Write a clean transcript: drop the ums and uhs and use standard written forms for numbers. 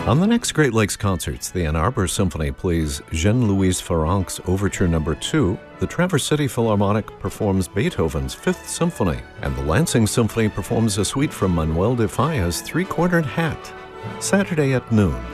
On the next Great Lakes Concerts, the Ann Arbor Symphony plays Jean-Louis Farrenc's Overture No. 2, the Traverse City Philharmonic performs Beethoven's Fifth Symphony, and the Lansing Symphony performs a suite from Manuel de Falla's Three-Cornered Hat. Saturday at noon,